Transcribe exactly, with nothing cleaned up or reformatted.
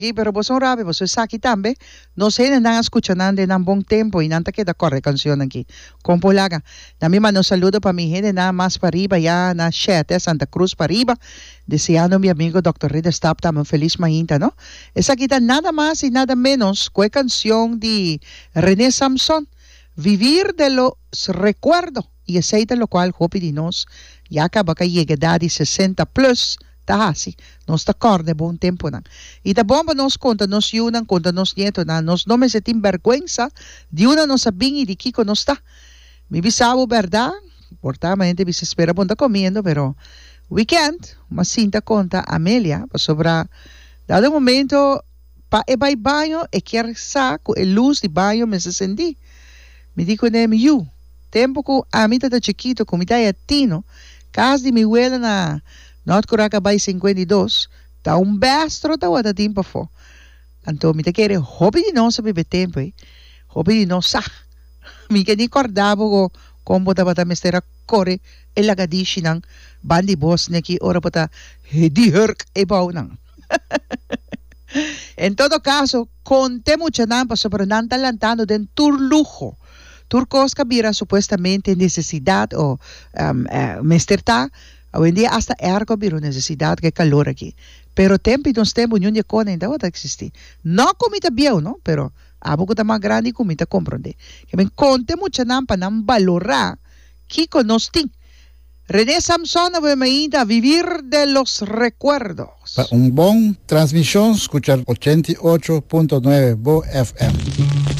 Y pero vos son rápido, vos sos aquí también. No sé, andan escuchando en un buen tiempo y nada que da corre canción aquí. Con Polaga. También mando un saludo para mi gente, nada más para arriba, ya en Chete, Santa Cruz para arriba. Deseando a mi amigo doctor Rida Stap también feliz mañana, ¿no? Esa aquí nada más y nada menos que canción de René Samson. Vivir de los recuerdos. Y aceite lo cual, hopi de nos, ya acaba que llegue a de sesenta plus. Tá assim, nós tá corda bom tempo não. E tá bom para nós conta, nós yunan conta nós nieto na, nós não me sentim vergüenza de una nós sabem de que nós tá. Me bisabo verdade, portamente bis espera ponta comiendo, pero weekend, uma cinta conta Amelia, sobre dado momento pa e vai banho e quer saco e luz de banho me se senti. Me dico nem you, tempo que a mim tá chiquito, como tá tino, casa de mi abuela na Not Curaca by cinquenta e dois, tá um bestro tá wada tempo fo. Então, me te quer hobby de nós bebe tempo, eh? Hobby de nós sa. Me que ni cordavo go combo ta bata mestera corre e la gadishi nang bandi boss neki ora bata di herk e bau nang. En todo caso, conté mucha nampa sobre nan talantando den tur lujo. Turcos cabira supuestamente necesidad o um, uh, mesterta. Hoy en día hasta ergo biro necesidad que calor aquí. Pero tempo y nos tempo unión de cona ainda va existir. No comida bien, ¿no? Pero abo que más grande comida comprende. Que me conte mucha nampa nam valora que conostin. René Samson a vivir de los recuerdos. Para un buen transmisión, escuchar ochenta y ocho punto nueve Bo F M.